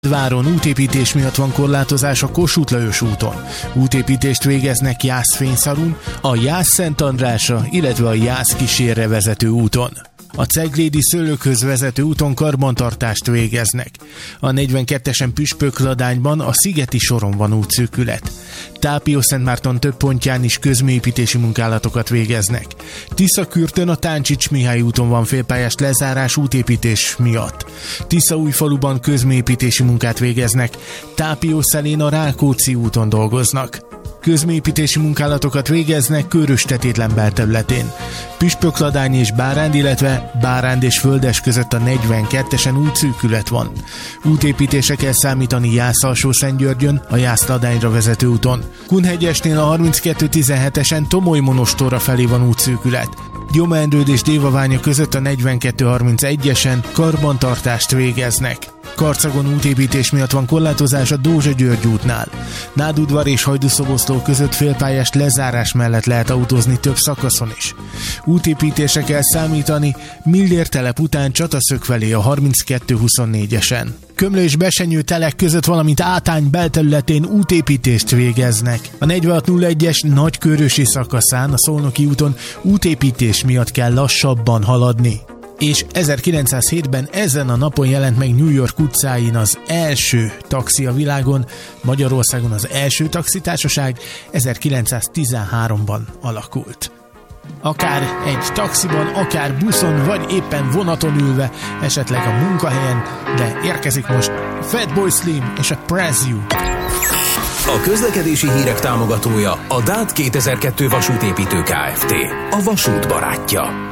Váron útépítés miatt van korlátozás a Kossuth Lajos úton. Útépítést végeznek Jász-Fényszarún, a Jász-Szent Andrásra, illetve a Jász-Kísérre vezető úton. A Ceglédi Szőlőkhöz vezető úton karbantartást végeznek. A 42-esen Püspökladányban a Szigeti soron van útszűkület. Tápiószentmárton több pontján is közműépítési munkálatokat végeznek. Tiszakürtön a Táncsics Mihály úton van félpályás lezárás útépítés miatt. Tiszaújfaluban közműépítési munkát végeznek. Tápiószelén a Rákóczi úton dolgoznak. Közműépítési munkálatokat végeznek Körös-Tetétlen belterületén. Püspökladány és Báránd, illetve Báránd és Földes között a 42-esen útszűkület van. Útépítésre kell számítani Jász-Alsó-Szentgyörgyön, a Jász-Ladányra vezető úton. Kunhegyesnél a 32-17-esen Tomoly-Monostorra felé van útszűkület. Gyomendrőd és Dévaványa között a 42-31-esen karbantartást végeznek. Karcagon útépítés miatt van korlátozás a Dózsa-György útnál. Nádudvar és Hajdúszoboszló között félpályás lezárás mellett lehet autózni több szakaszon is. Útépítésre kell számítani Millér telep után Csataszög felé a 32-24-esen. Kömlő és Besenyő telek között, valamint Átány belterületén útépítést végeznek. A 4601-es Nagykőrösi szakaszán a Szolnoki úton útépítés miatt kell lassabban haladni. És 1907-ben ezen a napon jelent meg New York utcáin az első taxi a világon, Magyarországon az első taxitársaság 1913-ban alakult. Akár egy taxiban, akár buszon, vagy éppen vonaton ülve, esetleg a munkahelyen, de érkezik most Fatboy Slim és a Press You. A közlekedési hírek támogatója a DÁT 2002 vasútépítő Kft. A vasút barátja.